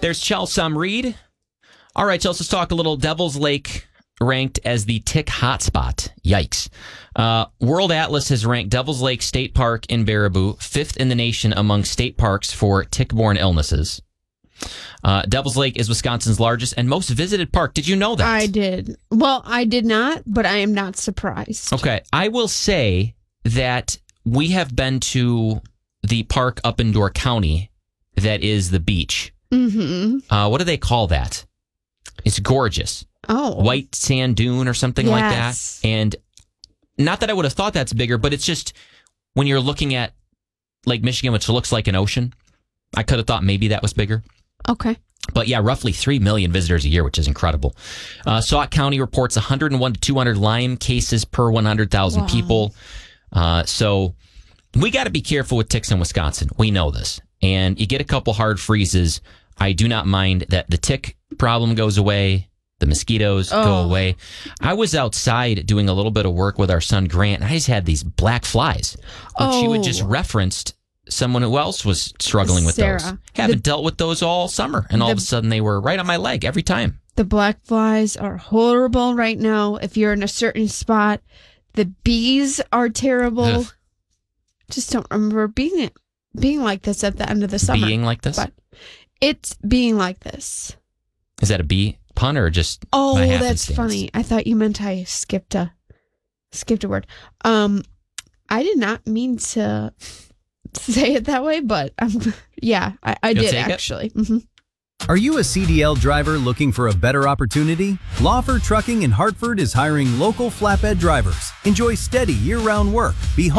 There's Chelsea Reed. All right, Chelsea, let's talk a little. Devil's Lake ranked as the tick hotspot. Yikes. World Atlas has ranked Devil's Lake State Park in Baraboo 5th in the nation among state parks for tick-borne illnesses. Devil's Lake is Wisconsin's largest and most visited park. Did you know that? I did. Well, I did not, but I am not surprised. Okay. I will say that we have been to the park up in Door County that is the beach. Mm-hmm. What do they call that? It's gorgeous. Oh. White sand dune or something like that. And not that I would have thought that's bigger, but it's just when you're looking at Lake Michigan, which looks like an ocean, I could have thought maybe that was bigger. Okay. But yeah, roughly 3 million visitors a year, which is incredible. Sauk County reports 101 to 200 Lyme cases per 100,000 people. So we got to be careful with ticks in Wisconsin. We know this. And you get a couple hard freezes. I do not mind that the tick problem goes away. The mosquitoes go away. I was outside doing a little bit of work with our son Grant, and I just had these black flies, which you had just referenced someone who else was struggling with Sarah. those. Haven't dealt with those all summer, and all of a sudden they were right on my leg every time. The black flies are horrible right now. If you're in a certain spot, the bees are terrible. Ugh. Just don't remember being like this at the end of the summer. Being like this? But it's being like this. Is that a bee pun or just Oh, by that's happenstance? funny. I thought you meant I skipped a word. I did not mean to say it that way, but yeah, I You'll did take it? actually. Mm-hmm. Are you a CDL driver looking for a better opportunity? Lawfer Trucking in Hartford is hiring local flatbed drivers. Enjoy steady year-round work. Be